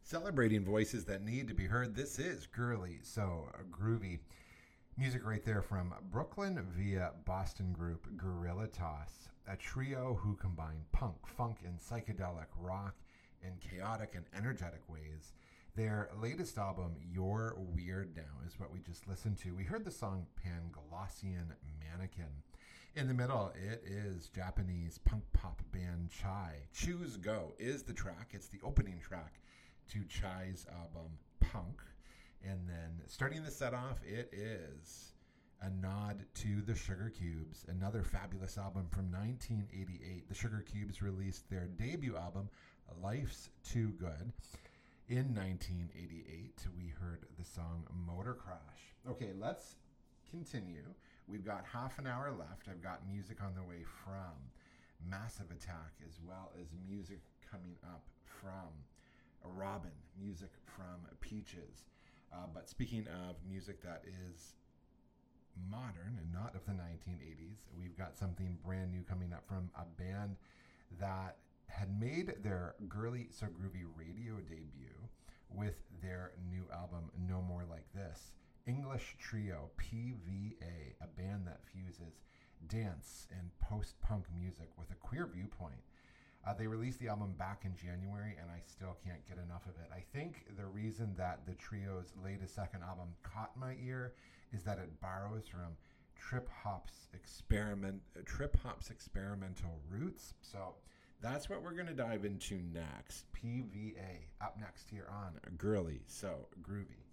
Celebrating voices that need to be heard, this is Girly So Groovy. Music right there from Brooklyn via Boston group Gorilla Toss, a trio who combine punk, funk, and psychedelic rock in chaotic and energetic ways. Their latest album, You're Weird Now, is what we just listened to. We heard the song Panglossian Mannequin. In the middle, it is Japanese punk pop band Chai. Choose Go is the track. It's the opening track to Chai's album Punk. And then starting the set off, it is a nod to the Sugar Cubes, another fabulous album from 1988. The Sugar Cubes released their debut album, Life's Too Good, in 1988. We heard the song Motor Crash. Okay, let's continue. We've got half an hour left. I've got music on the way from Massive Attack, as well as music coming up from Robin, music from Peaches. But speaking of music that is modern and not of the 1980s, we've got something brand new coming up from a band that had made their Girly So Groovy radio debut with their new album, No More Like This. English trio PVA, a band that fuses dance and post-punk music with a queer viewpoint. They released the album back in January, and I still can't get enough of it. I think the reason that the trio's latest second album caught my ear is that it borrows from Trip Hop's experimental roots. So that's what we're going to dive into next. PVA, up next here on Girly So Groovy.